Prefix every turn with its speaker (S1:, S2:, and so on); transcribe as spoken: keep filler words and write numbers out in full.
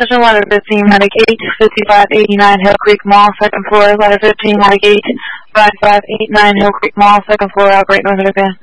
S1: Oxygen, ladder fifteen, ladder gate, fifty-five eighty-nine Hill Creek Mall, second floor, ladder fifteen, ladder gate, five five eight nine Hill Creek Mall, second floor, operate northern advance.